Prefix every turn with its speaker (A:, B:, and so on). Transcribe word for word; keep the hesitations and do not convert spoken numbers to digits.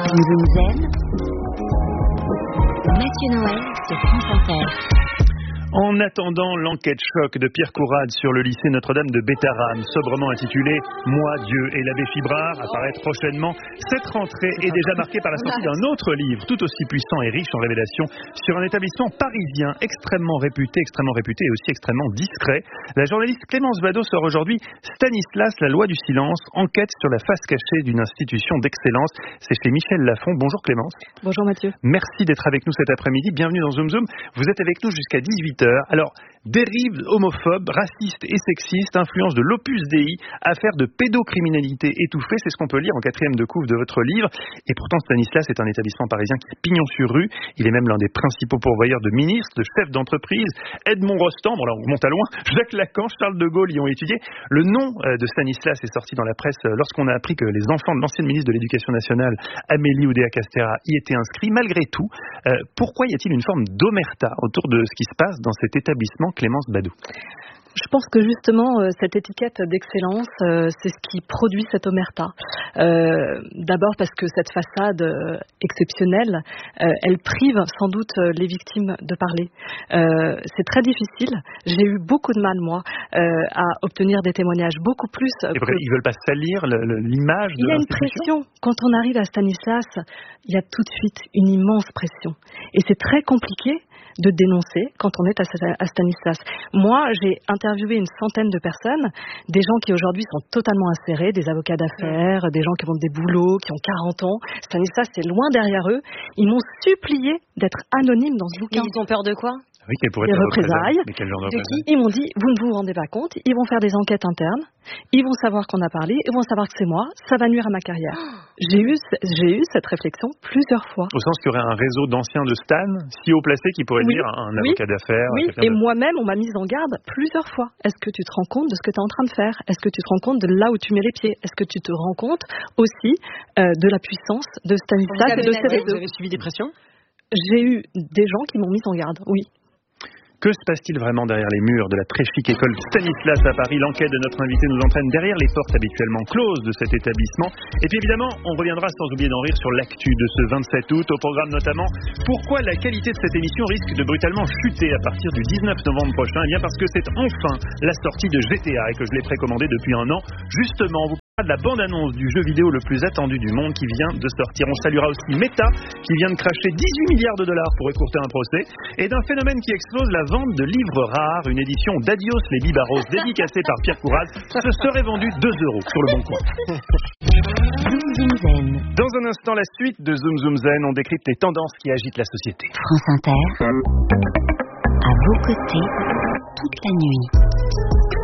A: Zoom Zoom Zen, Mathieu Noël sur France Inter.
B: En attendant l'enquête choc de Pierre Courade sur le lycée Notre-Dame de Bétharram, sobrement intitulée « Moi, Dieu et l'abbé Fibrard », apparaître prochainement, cette rentrée est déjà marquée par la sortie d'un autre livre tout aussi puissant et riche en révélations sur un établissement parisien extrêmement réputé, extrêmement réputé et aussi extrêmement discret. La journaliste Clémence Badaud sort aujourd'hui Stanislas, la loi du silence, enquête sur la face cachée d'une institution d'excellence. C'est chez Michel Lafon. Bonjour Clémence.
C: Bonjour Mathieu.
B: Merci d'être avec nous cet après-midi. Bienvenue dans Zoom Zoom. Vous êtes avec nous jusqu'à dix-huit heures. Alors, dérives homophobes, racistes et sexistes, influence de l'Opus Dei, affaire de pédocriminalité étouffée, c'est ce qu'on peut lire en quatrième de couve de votre livre. Et pourtant, Stanislas est un établissement parisien qui est pignon sur rue. Il est même l'un des principaux pourvoyeurs de ministres, de chefs d'entreprise. Edmond Rostand, bon là on remonte à loin, Jacques Lacan, Charles de Gaulle y ont étudié. Le nom de Stanislas est sorti dans la presse lorsqu'on a appris que les enfants de l'ancienne ministre de l'Éducation nationale, Amélie Oudéa-Castéra, y étaient inscrits. Malgré tout, euh, pourquoi y a-t-il une forme d'omerta autour de ce qui se passe dans cet établissement, Clémence Badaud?
C: Je pense que justement, euh, cette étiquette d'excellence, euh, c'est ce qui produit cette omerta. Euh, d'abord parce que cette façade euh, exceptionnelle, euh, elle prive sans doute euh, les victimes de parler. Euh, c'est très difficile. J'ai eu beaucoup de mal, moi, euh, à obtenir des témoignages, beaucoup plus. Euh,
B: Et que... Ils veulent pas salir le, le, l'image de
C: Il y a une pression. Quand on arrive à Stanislas, il y a tout de suite une immense pression. Et c'est très compliqué de dénoncer quand on est à Stanislas. Moi, j'ai interviewé une centaine de personnes, des gens qui aujourd'hui sont totalement insérés, des avocats d'affaires, des gens qui ont des boulots, qui ont quarante ans. Stanislas, c'est loin derrière eux. Ils m'ont supplié d'être anonyme dans ce bouquin.
D: Mais ils ont peur de quoi ?
B: Oui, quelle pourrait
C: des
B: être
C: représailles.
B: Mais quel genre de représailles ?
C: Ils m'ont dit, vous ne vous rendez pas compte, ils vont faire des enquêtes internes, ils vont savoir qu'on a parlé, ils vont savoir que c'est moi, ça va nuire à ma carrière. J'ai eu, j'ai eu cette réflexion plusieurs fois.
B: Au sens qu'il y aurait un réseau d'anciens de Stan, si haut placés, qui pourrait
C: oui,
B: dire un
C: oui,
B: avocat d'affaires.
C: Oui, et
B: de...
C: moi-même, on m'a mise en garde plusieurs fois. Est-ce que tu te rends compte de ce que tu es en train de faire ? Est-ce que tu te rends compte de là où tu mets les pieds ? Est-ce que tu te rends compte aussi euh, de la puissance de Stanislas et de ses réseaux ?
D: Vous avez subi des pressions ?
C: J'ai eu des gens qui m'ont mise en garde, oui.
B: Que se passe-t-il vraiment derrière les murs de la très chic école Stanislas à Paris? L'enquête de notre invité nous entraîne derrière les portes habituellement closes de cet établissement. Et puis évidemment, on reviendra sans oublier d'en rire sur l'actu de ce vingt-sept août. Au programme notamment, pourquoi la qualité de cette émission risque de brutalement chuter à partir du dix-neuf novembre prochain? Eh bien parce que c'est enfin la sortie de G T A et que je l'ai précommandé depuis un an. Justement, vous de la bande-annonce du jeu vidéo le plus attendu du monde qui vient de sortir. On saluera aussi Meta qui vient de cracher dix-huit milliards de dollars pour écourter un procès et d'un phénomène qui explose, la vente de livres rares, une édition d'Adios les Bibaros dédicacée par Pierre Courade. Ce serait vendu deux euros sur le bon coin.
A: Zoom Zoom Zen.
B: Dans un instant, la suite de Zoom Zoom Zen, on décrypte les tendances qui agitent la société.
A: France Inter, à vos côtés, toute la nuit.